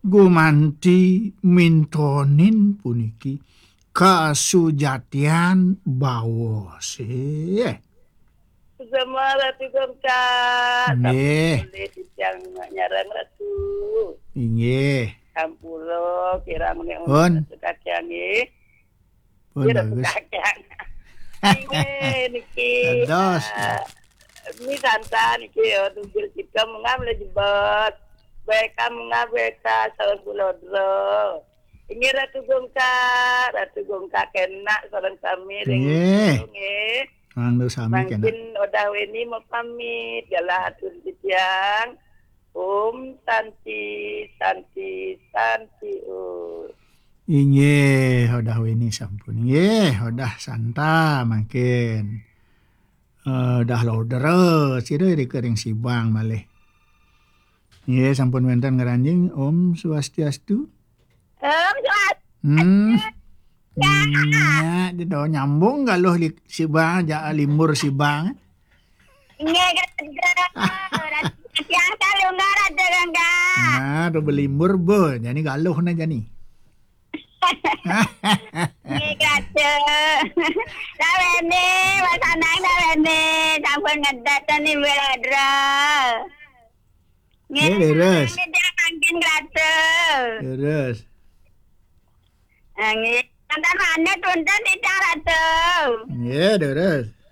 gumanti mintonin puniki kasujatian bawos. Semua ratu Kak. Nggih. Boleh yang nyarang ratu. Nggih. Kampulo kira mene Pun. kakek nggih. Pun Kira bagus. kakek. Niki. Dados. Ini Santa niki tunggu kita mengambil jebot. Beka mengabeka salah bulodro. Ini Ratu Gongka kena salam kami Nggih. Mangga sami kena. Mungkin udah ini mau pamit jalan atur titiang. Santi. Inggih, udah ini sampun. Inggih, udah santa makin. Dah laudere, sira dikering sibang malih. Inggih, sampun wonten ngaranjing Om Swastiastu. Ya, dia nyambung galuh sibang, ja limur sibang. Nggak yang kalau nggak ada enggak. Nah, do belimur bo, jadi galuh na jani. Nggak ada. Lavene, masanang lavene, sampun ngedatan ni beladra. Nggih, leres. Dia mangkin grata. Leres. Nggih, tantan mana tuntan di cara tu. Nggih, leres.